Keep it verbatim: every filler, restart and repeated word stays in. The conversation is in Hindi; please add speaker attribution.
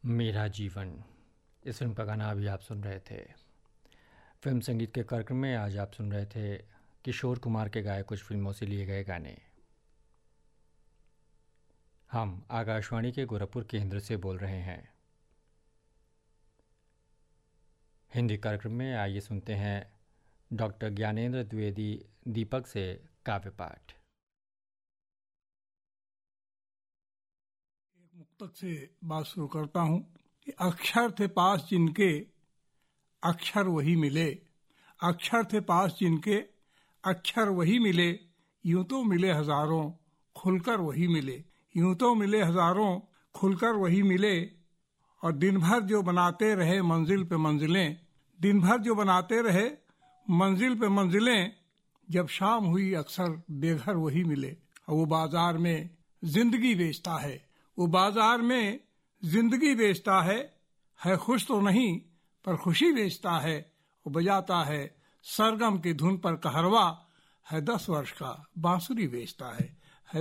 Speaker 1: मेरा जीवन, इस फिल्म का गाना अभी आप सुन रहे थे। फिल्म संगीत के कार्यक्रम में आज आप सुन रहे थे किशोर कुमार के गाए कुछ फिल्मों से लिए गए गाने। हम आकाशवाणी के गोरखपुर केंद्र से बोल रहे हैं। हिंदी कार्यक्रम में आइए सुनते हैं डॉक्टर ज्ञानेंद्र द्विवेदी दीपक से काव्य पाठ।
Speaker 2: एक मुक्तक से बात शुरू करता हूँ कि अक्षर थे पास जिनके अक्षर वही मिले, अक्षर थे पास जिनके अक्षर वही मिले, यूं तो मिले हजारों खुलकर वही मिले, यूं तो मिले हजारों खुलकर वही मिले। और दिन भर जो बनाते रहे मंजिल पे मंजिलें, दिन भर जो बनाते रहे मंजिल पे मंजिलें, जब शाम हुई अक्सर बेघर वही मिले। और वो बाजार में जिंदगी बेचता है, वो बाजार में जिंदगी बेचता है, है खुश तो नहीं पर खुशी बेचता है। वो बजाता है सरगम की धुन पर कहरवा, है दस वर्ष का बांसुरी बेचता है।